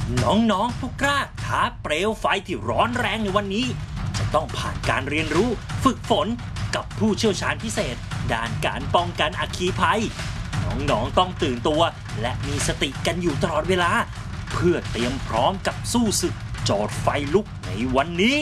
น้องๆผู้กล้าท้าเปลวไฟที่ร้อนแรงในวันนี้จะต้องผ่านการเรียนรู้ฝึกฝนกับผู้เชี่ยวชาญพิเศษด้านการป้องกันอัคคีภัยน้องๆต้องตื่นตัวและมีสติกันอยู่ตลอดเวลาเพื่อเตรียมพร้อมกับสู้ศึกจอดไฟลุกในวันนี้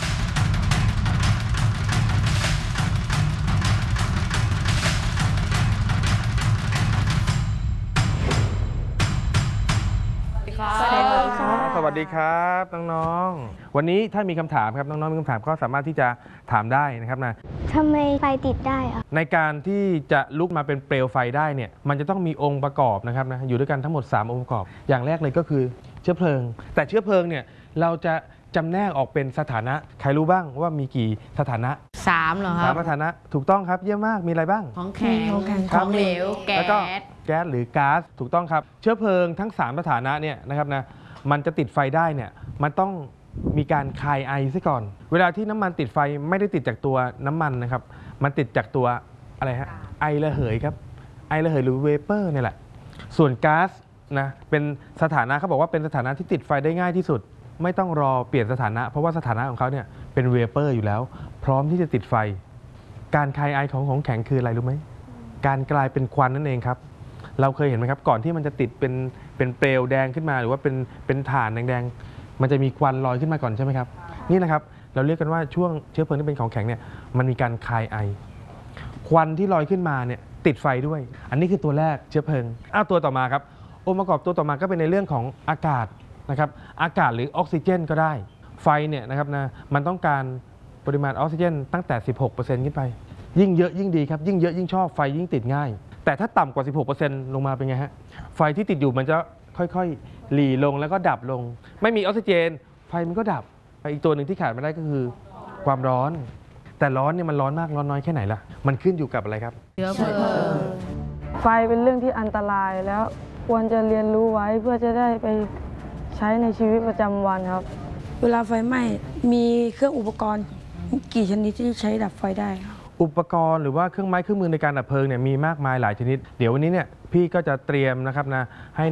สวัสดีครับน้องๆวันนี้ถ้ามีคำถามครับน้องๆมีคำถามก็สามารถที่จะถามได้นะครับนะทำไมไฟติดได้อะในการที่จะลุกมาเป็นเปลวไฟได้เนี่ยมันจะต้องมีองค์ประกอบนะครับนะอยู่ด้วยกันทั้งหมด3องค์ประกอบอย่างแรกเลยก็คือเชื้อเพลิงแต่เชื้อเพลิงเนี่ยเราจะจำแนกออกเป็นสถานะใครรู้บ้างว่ามีกี่สถานะ 3เหรอครับ 3สถานะถูกต้องครับเยี่ยมมากมีอะไรบ้างของแข็งของเหลวแก๊แล้วก็สแก๊สหรือก๊าซถูกต้องครับเชื้อเพลิงทั้ง3สถานะเนี่ยนะครับนะมันจะติดไฟได้เนี่ยมันต้องมีการคายไอซะก่อนเวลาที่น้ำมันติดไฟไม่ได้ติดจากตัวน้ำมันนะครับมันติดจากตัวอะไรฮะไอระเหยครับไอระเหยหรือเวเปอร์เนี่ยแหละส่วนก๊าซนะเป็นสถานะเขาบอกว่าเป็นสถานะที่ติดไฟได้ง่ายที่สุดไม่ต้องรอเปลี่ยนสถานะเพราะว่าสถานะของเขาเนี่ยเป็นเวเปอร์อยู่แล้วพร้อมที่จะติดไฟการคายไอของแข็งคืออะไรรู้ไหมการกลายเป็นควันนั่นเองครับเราเคยเห็นไหมครับก่อนที่มันจะติดเป็นเปลวแดงขึ้นมาหรือว่าเป็นถ่านแดงๆมันจะมีควันลอยขึ้นมาก่อนใช่ไหมครับนี่นะครับเราเรียกกันว่าช่วงเชื้อเพลิงที่เป็นของแข็งเนี่ยมันมีการคายไอควันที่ลอยขึ้นมาเนี่ยติดไฟด้วยอันนี้คือตัวแรกเชื้อเพลิงตัวต่อมาครับองค์ประกอบตัวต่อมาก็เป็นในเรื่องของอากาศนะครับอากาศหรือออกซิเจนก็ได้ไฟเนี่ยนะครับนะมันต้องการปริมาณออกซิเจนตั้งแต่ 16% ขึ้นไปยิ่งเยอะยิ่งดีครับยิ่งเยอะยิ่งชอบไฟยิ่งติดง่ายแต่ถ้าต่ำกว่า 16% ลงมาเป็นไงฮะไฟที่ติดอยู่มันจะค่อยๆหลีลงแล้วก็ดับลงไม่มีออกซิเจนไฟมันก็ดับอีกตัวหนึ่งที่ขาดไม่ได้ก็คือความร้อนแต่ร้อนเนี่ยมันร้อนมากร้อนน้อยแค่ไหนล่ะมันขึ้นอยู่กับอะไรครับเชื้อเพลิงไฟเป็นเรื่องที่อันตรายแล้วควรจะเรียนรู้ไว้เพื่อจะได้ไปใช้ในชีวิตประจำวันครับเวลาไฟไหม้มีเครื่องอุปกรณ์กี่ชนิดที่ใช้ดับไฟได้ครับอุปกรณ์หรือว่าเครื่องไม้เครื่องมือในการดับเพลิงเนี่ยมีมากมายหลายชนิดเดี๋ยววันนี้เนี่ยพี่ก็จะเตรียมนะครับนะให้